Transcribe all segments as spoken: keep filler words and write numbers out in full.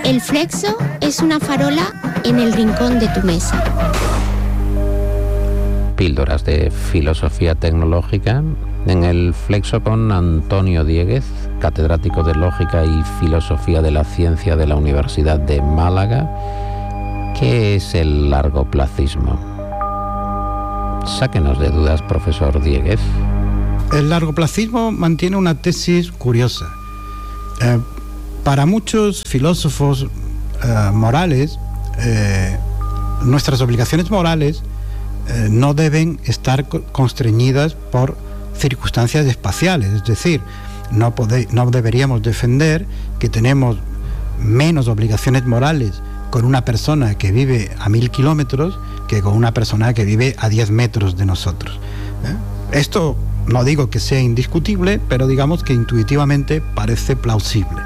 El Flexo es una farola en el rincón de tu mesa. Píldoras de filosofía tecnológica en el Flexo con Antonio Dieguez, catedrático de Lógica y Filosofía de la Ciencia de la Universidad de Málaga. ¿Qué es el largoplacismo? Sáquenos de dudas, profesor Dieguez. El largoplacismo mantiene una tesis curiosa. Eh, para muchos filósofos eh, morales, eh, nuestras obligaciones morales eh, no deben estar constreñidas por circunstancias espaciales, es decir, no, pode, no deberíamos defender que tenemos menos obligaciones morales con una persona que vive a mil kilómetros que con una persona que vive a diez metros de nosotros. ¿Eh? Esto no digo que sea indiscutible, pero digamos que intuitivamente parece plausible.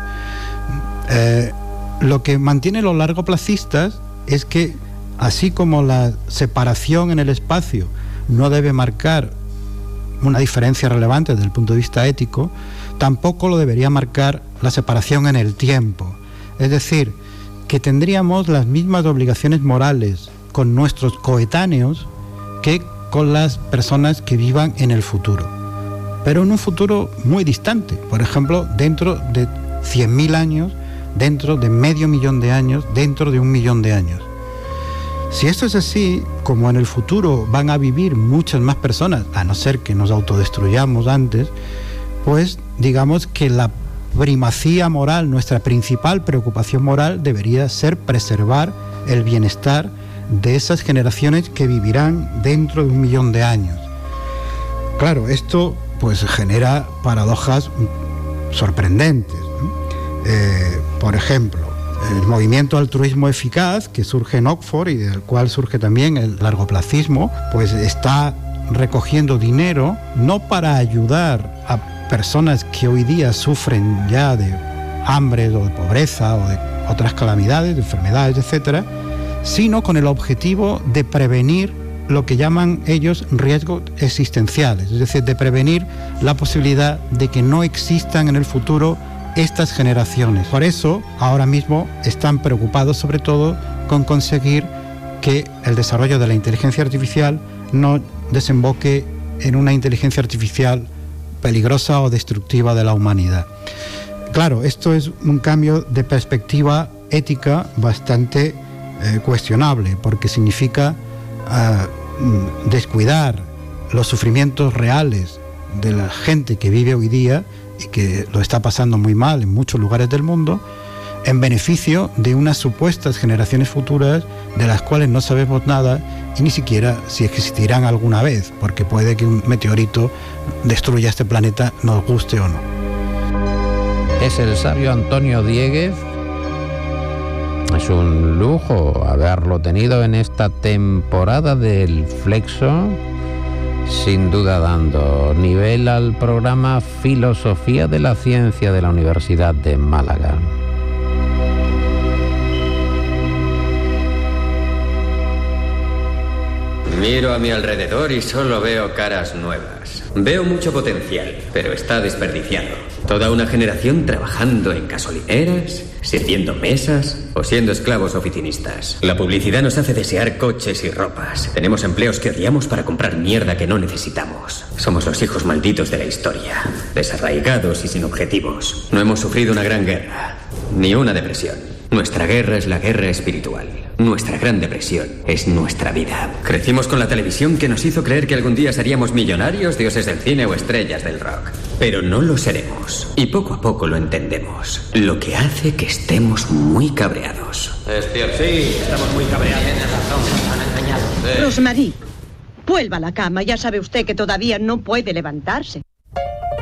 Eh, lo que mantiene los largoplacistas es que, así como la separación en el espacio no debe marcar una diferencia relevante desde el punto de vista ético, tampoco lo debería marcar la separación en el tiempo. Es decir, que tendríamos las mismas obligaciones morales con nuestros coetáneos que con las personas que vivan en el futuro, pero en un futuro muy distante, por ejemplo, dentro de cien mil años, dentro de medio millón de años, dentro de un millón de años. Si esto es así, como en el futuro van a vivir muchas más personas, a no ser que nos autodestruyamos antes, pues digamos que la primacía moral, nuestra principal preocupación moral debería ser preservar el bienestar de esas generaciones que vivirán dentro de un millón de años. Claro, esto pues genera paradojas sorprendentes, ¿no? Eh, por ejemplo, el movimiento altruismo eficaz que surge en Oxford y del cual surge también el largoplacismo, pues está recogiendo dinero no para ayudar a personas que hoy día sufren ya de hambre o de pobreza o de otras calamidades, de enfermedades, etcétera, sino con el objetivo de prevenir lo que llaman ellos riesgos existenciales, es decir, de prevenir la posibilidad de que no existan en el futuro estas generaciones. Por eso, ahora mismo están preocupados sobre todo con conseguir que el desarrollo de la inteligencia artificial no desemboque en una inteligencia artificial peligrosa o destructiva de la humanidad. Claro, esto es un cambio de perspectiva ética bastante eh, cuestionable, porque significa uh, descuidar los sufrimientos reales de la gente que vive hoy día y que lo está pasando muy mal en muchos lugares del mundo, en beneficio de unas supuestas generaciones futuras de las cuales no sabemos nada y ni siquiera si existirán alguna vez, porque puede que un meteorito destruya este planeta, nos guste o no. Es el sabio Antonio Dieguez. Es un lujo haberlo tenido en esta temporada del Flexo, sin duda dando nivel al programa Filosofía de la Ciencia de la Universidad de Málaga. Miro a mi alrededor y solo veo caras nuevas. Veo mucho potencial, pero está desperdiciado. Toda una generación trabajando en gasolineras, sirviendo mesas o siendo esclavos oficinistas. La publicidad nos hace desear coches y ropas. Tenemos empleos que odiamos para comprar mierda que no necesitamos. Somos los hijos malditos de la historia, desarraigados y sin objetivos. No hemos sufrido una gran guerra, ni una depresión. Nuestra guerra es la guerra espiritual. Nuestra gran depresión es nuestra vida. Crecimos con la televisión que nos hizo creer que algún día seríamos millonarios, dioses del cine o estrellas del rock. Pero no lo seremos. Y poco a poco lo entendemos. Lo que hace que estemos muy cabreados. Es cierto. Sí, estamos muy cabreados. Tienes razón, nos han engañado. Sí. Rosmarie, vuelva a la cama. Ya sabe usted que todavía no puede levantarse.